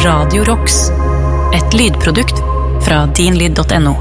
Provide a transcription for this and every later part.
Radio Rocks, et lydprodukt fra dinlyd.no.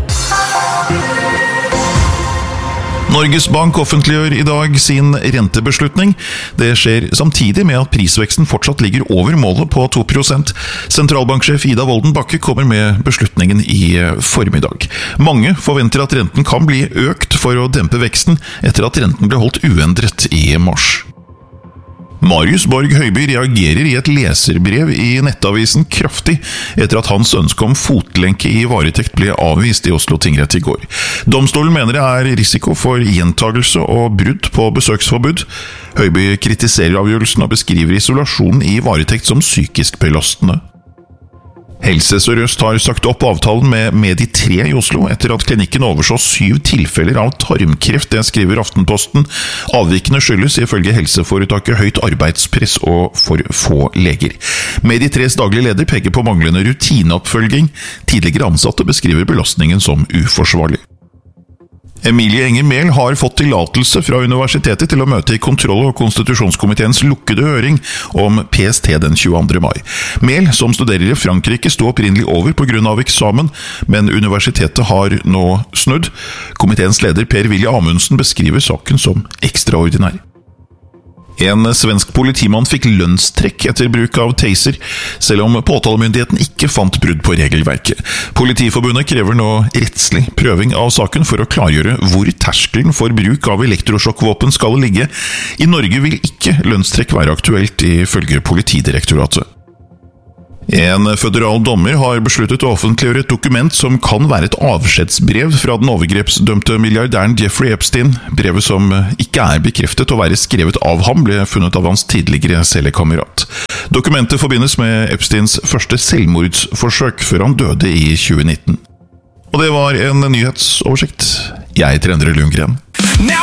Norges Bank offentliggjør i dag sin rentebeslutning. Det skjer samtidig med at prisveksten fortsatt ligger over målet på 2%. Sentralbanksjef Ida Wolden Bakke kommer med beslutningen i formiddag. Mange forventer at renten kan bli økt for å dempe veksten etter at renten ble holdt uendret i mars. Marius Borg Høiby reagerer i et leserbrev i Nettavisen kraftig etter at hans ønske om fotlenke i varetekt ble avvist i Oslo tingrett i går. Domstolen mener det er risiko for gjentagelse og brudd på besøksforbud. Høiby kritiserer avgjørelsen og beskriver isolasjonen i varetekt som psykisk belastende. Helse Sør-Øst har sagt opp avtalen med Medi3 i Oslo etter at klinikken overså 7 tilfeller av tarmkreft, det skriver Aftenposten. Avvikene skyldes ifølge helseforetaket høyt arbeidspress og for få leger. Medi3s daglige leder peker på manglende rutineoppfølging. Tidligere ansatte beskriver belastningen som uforsvarlig. Emilie Enger Mehl har fått tillatelse fra universitetet til å møte i kontroll- og konstitusjonskomiteens lukkede høring om PST den 22. mai. Mehl, som studerer i Frankrike, stod opprinnelig over på grunn av eksamen, men universitetet har nå snudd. Komiteens leder Per-Willy Amundsen beskriver saken som ekstraordinær. En svensk politimann fikk lønnstrekk etter bruk av taser, selv om påtalemyndigheten ikke fant brudd på regelverket. Politiforbundet krever nå rettslig prøving av saken for å klargjøre hvor terskelen for bruk av elektrosjokkvåpen skal ligge. I Norge vil ikke lønnstrekk være aktuelt ifølge Politidirektoratet. En føderal dommer har besluttet å offentliggjøre et dokument som kan være et avskjedsbrev fra den overgrepsdømte milliardæren Jeffrey Epstein. Brevet som ikke er bekreftet å være skrevet av ham, ble funnet av hans tidligere cellekamerat. Dokumentet forbindes med Epsteins første selvmordsforsøk før han døde i 2019. Og det var en nyhetsoversikt. Jeg heter Endre Lundgren.